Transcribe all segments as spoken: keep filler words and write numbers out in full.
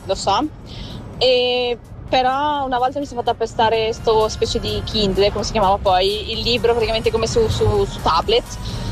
lo so, e però una volta mi sono fatta prestare sto specie di Kindle, come si chiamava poi, il libro praticamente come su, su, su tablet.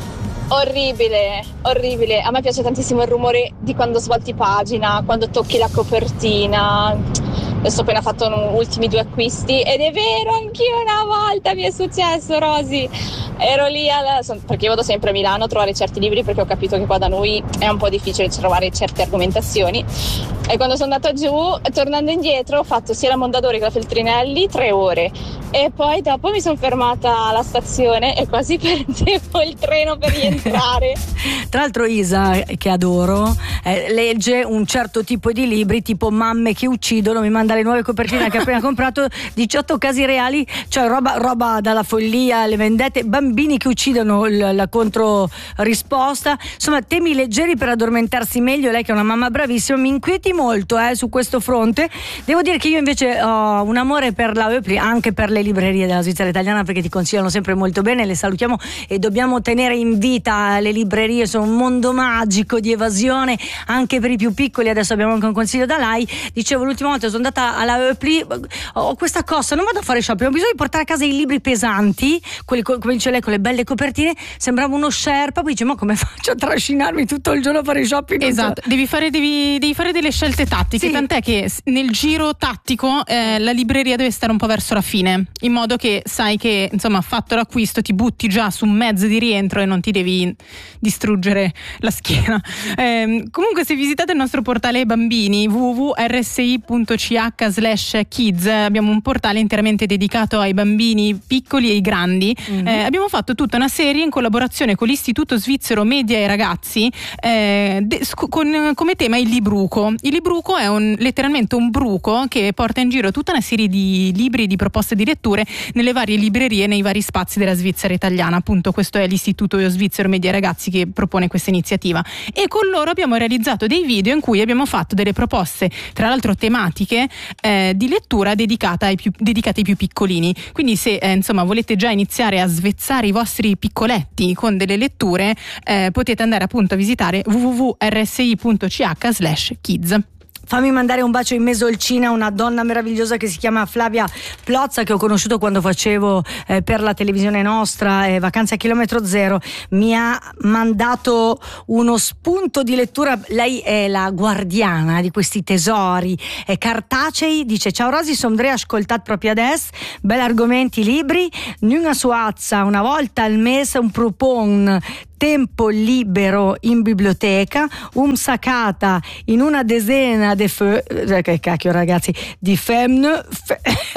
Orribile, orribile. A me piace tantissimo il rumore di quando svolti pagina, quando tocchi la copertina. Adesso ho appena fatto un, ultimi due acquisti ed è vero, anch'io una volta mi è successo, Rosy. Ero lì alla, perché io vado sempre a Milano a trovare certi libri, perché ho capito che qua da noi è un po' difficile trovare certe argomentazioni. E quando sono andata giù, tornando indietro, ho fatto sia la Mondadori che la Feltrinelli tre ore. E poi dopo mi sono fermata alla stazione e quasi perdevo il treno per rientrare. Tra l'altro Isa, che adoro, eh, legge un certo tipo di libri, tipo Mamme che uccidono, mi manda le nuove copertine che ha appena comprato, diciotto casi reali, cioè roba, roba dalla follia alle vendette, bambini che uccidono, l- la controrisposta, insomma temi leggeri per addormentarsi meglio. Lei che è una mamma bravissima, mi inquieti molto eh, su questo fronte. Devo dire che io invece ho un amore per la Oepli, anche per le librerie della Svizzera italiana, perché ti consigliano sempre molto bene, le salutiamo e dobbiamo tenere in vita le librerie, sono un mondo magico di evasione anche per i più piccoli. Adesso abbiamo anche un consiglio da lei. Dicevo, l'ultima volta sono andata alla Oepli, ho questa cosa, non vado a fare shopping, ho bisogno di portare a casa i libri pesanti, quelli co- come dice lei, con le belle copertine, sembrava uno sherpa, poi dice ma come faccio a trascinarmi tutto il giorno a fare shopping? Esatto, devi fare, devi, devi fare delle scelte tattiche, sì. Tant'è che nel giro tattico eh, la libreria deve stare un po' verso la fine, in modo che sai che insomma fatto l'acquisto ti butti già su un mezzo di rientro e non ti devi distruggere la schiena. Eh, comunque se visitate il nostro portale bambini w w w punto r s i punto c h slash kids, abbiamo un portale interamente dedicato ai bambini piccoli e ai grandi. Mm-hmm. Eh, abbiamo fatto tutta una serie in collaborazione con l'Istituto Svizzero Media e Ragazzi eh, de, con come tema il libruco. Il libruco è un, letteralmente un bruco che porta in giro tutta una serie di libri, di proposte di letture nelle varie librerie, nei vari spazi della Svizzera italiana. Appunto questo è l'Istituto Svizzero Media e Ragazzi che propone questa iniziativa, e con loro abbiamo realizzato dei video in cui abbiamo fatto delle proposte, tra l'altro tematiche, eh, di lettura dedicata ai più, dedicate ai più piccolini. Quindi se eh, insomma volete già iniziare a svezzare i vostri piccoletti con delle letture, eh, potete andare appunto a visitare w w w punto r s i punto c h slash kids. Fammi mandare un bacio in mesolcina a una donna meravigliosa che si chiama Flavia Plozza, che ho conosciuto quando facevo eh, per la televisione nostra eh, Vacanze a chilometro zero. Mi ha mandato uno spunto di lettura. Lei è la guardiana di questi tesori eh, cartacei. Dice: ciao Rosy, som Andrea, ascoltat proprio adesso, belli argomenti, libri, una suazza una volta al mese, un propon tempo libero in biblioteca, un sacata in una decina de fe, che cacchio ragazzi, di femme, fe,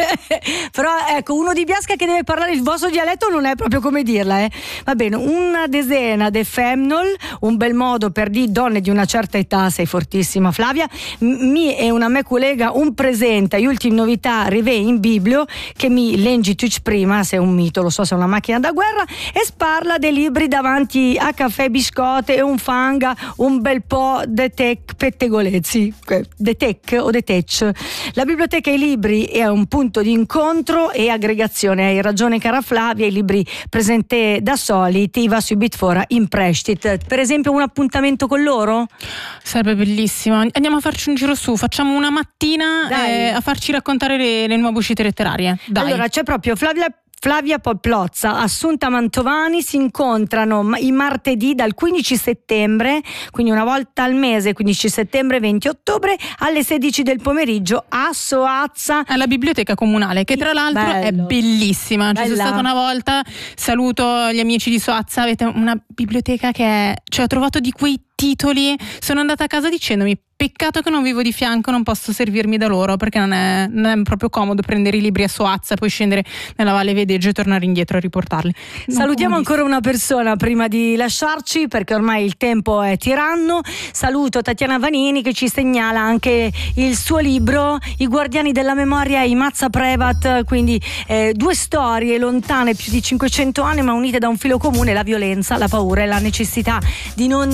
però ecco, uno di Biasca che deve parlare il vostro dialetto non è proprio come dirla, eh. Va bene, una decina de femnol, un bel modo per dire donne di una certa età. Sei fortissima Flavia. Mi e una me collega un presenta gli ultimi novità rive in biblio che mi leggi tutti prima, se è un mito, lo so, se è una macchina da guerra, e sparla dei libri davanti a caffè, biscotte e un fanga, un bel po' de tech pettegolezzi, de tech o de tech. La biblioteca ai libri è un punto di incontro e aggregazione. Hai ragione cara Flavia, i libri presenti da soliti va su Bitfora in prestito. Per esempio un appuntamento con loro? Sarebbe bellissimo, andiamo a farci un giro su, facciamo una mattina eh, a farci raccontare le, le nuove uscite letterarie. Dai. Allora c'è proprio Flavia Flavia Plozza, Assunta Mantovani si incontrano i martedì dal quindici settembre, quindi una volta al mese, quindici settembre venti ottobre, alle sedici del pomeriggio a Soazza, alla biblioteca comunale, che tra l'altro Bello. è bellissima. Ci sono stata una volta, saluto gli amici di Soazza, avete una biblioteca che è, cioè ho trovato di quei titoli, sono andata a casa dicendomi peccato che non vivo di fianco, non posso servirmi da loro, perché non è, non è proprio comodo prendere i libri a Soazza, poi scendere nella Valle Vedeggio e tornare indietro a riportarli. Non Salutiamo ancora una persona prima di lasciarci, perché ormai il tempo è tiranno. Saluto Tatiana Vanini che ci segnala anche il suo libro I guardiani della memoria, i Mazza Prevat, quindi eh, due storie lontane più di cinquecento anni ma unite da un filo comune: la violenza, la paura e la necessità di non dimenticare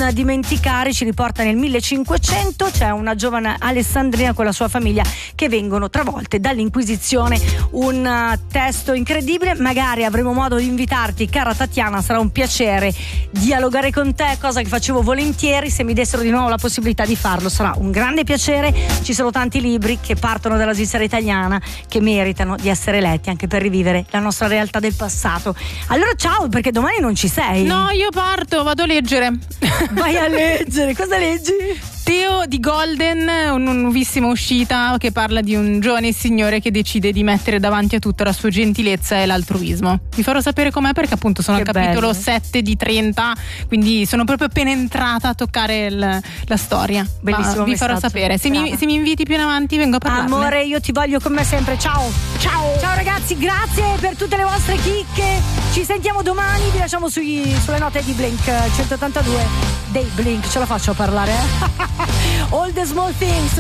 Anticari ci riporta nel millecinquecento, c'è una giovane alessandrina con la sua famiglia che vengono travolte dall'Inquisizione. Un uh, testo incredibile, magari avremo modo di invitarti, cara Tatiana, sarà un piacere dialogare con te, cosa che facevo volentieri. Se mi dessero di nuovo la possibilità di farlo sarà un grande piacere. Ci sono tanti libri che partono dalla Svizzera italiana che meritano di essere letti anche per rivivere la nostra realtà del passato. Allora ciao, perché domani non ci sei. No, io parto, vado a leggere. Vai a leggere, cosa leggi? Teo di Golden, una nuovissima uscita che parla di un giovane signore che decide di mettere davanti a tutto la sua gentilezza e l'altruismo. Vi farò sapere com'è, perché appunto sono che al capitolo bello. sette di trenta, quindi sono proprio appena entrata a toccare il, la storia. Bellissimo. Ma vi farò messaggio. sapere. Se mi, se mi inviti più in avanti vengo a parlarne. Amore, io ti voglio con me sempre. Ciao. Ciao. Ciao ragazzi, grazie per tutte le vostre chicche. Ci sentiamo domani, vi lasciamo sui, sulle note di Blink centottantadue dei Blink. Ce la faccio a parlare, eh? All the small things.